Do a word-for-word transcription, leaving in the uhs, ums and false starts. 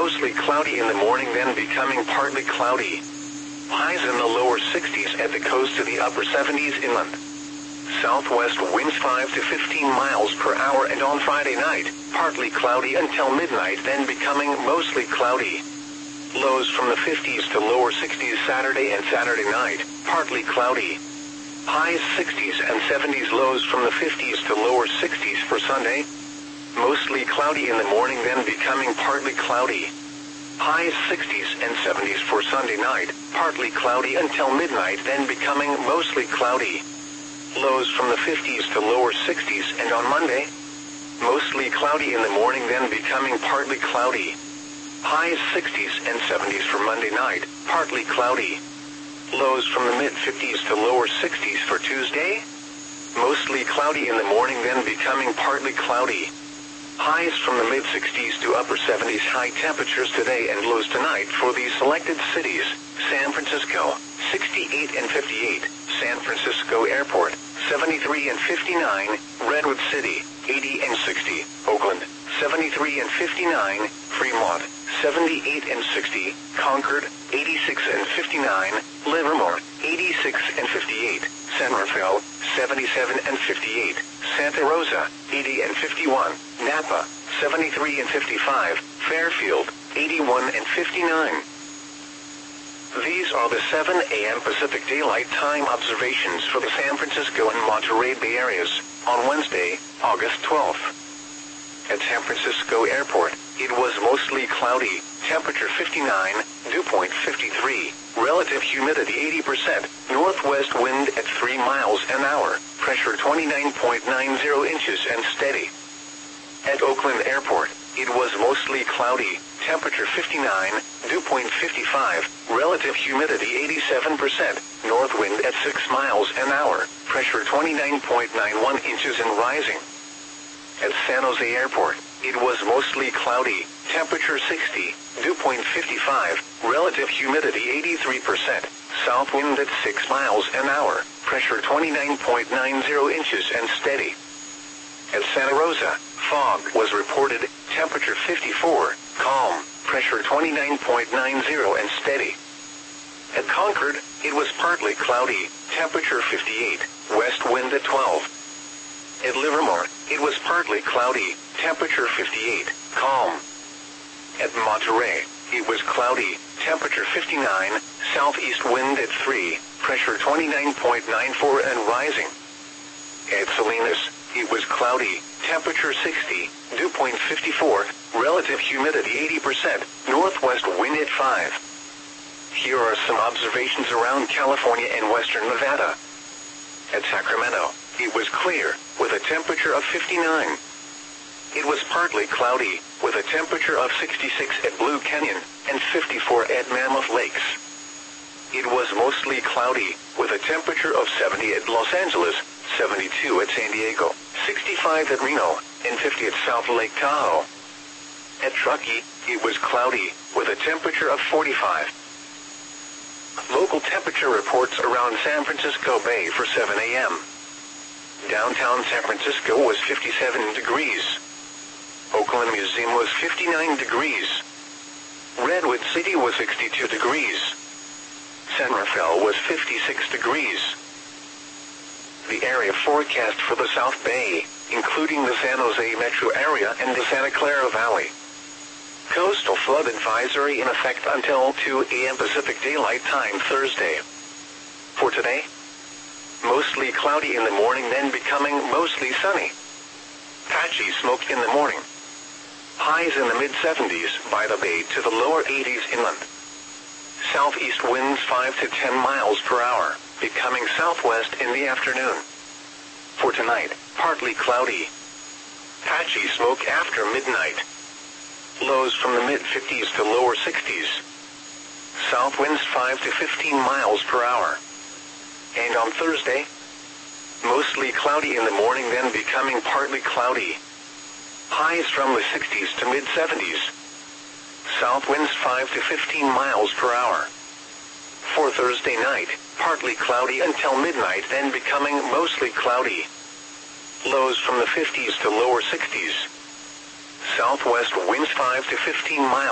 mostly cloudy in the morning, then becoming partly cloudy. Highs in the lower sixties at the coast to the upper seventies inland. Southwest winds five to fifteen miles per hour, and on Friday night, partly cloudy until midnight, then becoming mostly cloudy. Lows from the fifties to lower sixties Saturday and Saturday night, partly cloudy. Highs sixties and seventies, lows from the fifties to lower sixties for Sunday. Mostly cloudy in the morning, then becoming partly cloudy. Highs sixties and seventies for Sunday night, partly cloudy until midnight, then becoming mostly cloudy. Lows from the fifties to lower sixties, and on Monday, mostly cloudy in the morning, then becoming partly cloudy. Highs sixties and seventies for Monday night, partly cloudy. Lows from the mid-fifties to lower sixties for Tuesday. Mostly cloudy in the morning, then becoming partly cloudy. Highs from the mid-sixties to upper seventies. High temperatures today and lows tonight for these selected cities: San Francisco, sixty-eight and fifty-eight, San Francisco Airport, seventy-three and fifty-nine, Redwood City, eighty and sixty, Oakland, seventy-three and fifty-nine, Fremont, seventy-eight and sixty, Concord, eighty-six and fifty-nine, Livermore, eighty-six and fifty-eight, San Rafael, seventy-seven and fifty-eight, Santa Rosa, eighty and fifty-one, Napa, seventy-three and fifty-five, Fairfield, eighty-one and fifty-nine. These are the seven a m Pacific Daylight Time observations for the San Francisco and Monterey Bay areas on Wednesday, August twelfth. At San Francisco Airport, it was mostly cloudy, temperature fifty-nine, dew point fifty-three, relative humidity eighty percent, northwest wind at three miles an hour, pressure twenty-nine point nine zero inches and steady. At Oakland Airport, it was mostly cloudy, temperature fifty-nine, dew point fifty-five, relative humidity eighty-seven percent, north wind at six miles an hour, pressure twenty-nine point nine one inches and rising. At San Jose Airport, it was mostly cloudy, temperature sixty, dew point fifty-five, relative humidity eighty-three percent, south wind at six miles an hour, pressure twenty-nine point nine zero inches and steady. At Santa Rosa, fog was reported, temperature fifty-four, calm, pressure twenty-nine point nine zero and steady. At Concord, it was partly cloudy, temperature fifty-eight, west wind at twelve. At Livermore, it was partly cloudy, temperature fifty-eight, calm. At Monterey, it was cloudy, temperature fifty-nine, southeast wind at three, pressure twenty-nine point nine four and rising. At Salinas, it was cloudy, temperature sixty, dew point fifty-four, relative humidity eighty percent, northwest wind at five. Here are some observations around California and western Nevada. At Sacramento, it was clear, with a temperature of fifty-nine. It was partly cloudy, with a temperature of sixty-six at Blue Canyon, and fifty-four at Mammoth Lakes. It was mostly cloudy, with a temperature of seventy at Los Angeles, seventy-two at San Diego, sixty-five at Reno, and fifty at South Lake Tahoe. At Truckee, it was cloudy, with a temperature of forty-five. Local temperature reports around San Francisco Bay for seven a m Downtown San Francisco was fifty-seven degrees. Oakland Museum was fifty-nine degrees. Redwood City was sixty-two degrees. San Rafael was fifty-six degrees. The area forecast for the South Bay, including the San Jose metro area and the Santa Clara Valley. Coastal flood advisory in effect until two a m Pacific Daylight Time Thursday. For today, mostly cloudy in the morning, then becoming mostly sunny. Patchy smoke in the morning. Highs in the mid-seventies by the bay to the lower eighties inland. Southeast winds five to ten miles per hour, becoming southwest in the afternoon. For tonight, partly cloudy. Patchy smoke after midnight. Lows from the mid-fifties to lower sixties. South winds five to fifteen miles per hour. And on Thursday, mostly cloudy in the morning, then becoming partly cloudy. Highs from the sixties to mid-seventies. South winds five to fifteen miles per hour. For Thursday night, partly cloudy until midnight, then becoming mostly cloudy. Lows from the fifties to lower sixties. Southwest winds five to fifteen miles.